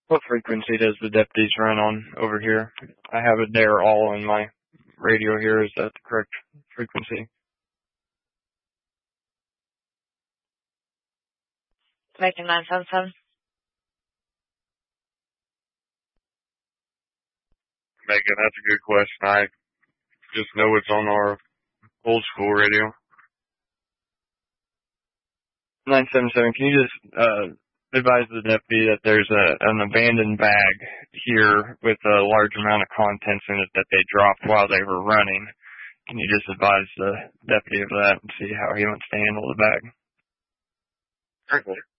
What frequency does the deputies run on over here? I have it there all on my radio here. Is that the correct frequency? Making 977. Megan, that's a good question. I just know it's on our old school radio. 977, can you just advise the deputy that there's an abandoned bag here with a large amount of contents in it that they dropped while they were running? Can you just advise the deputy of that and see how he wants to handle the bag? Certainly.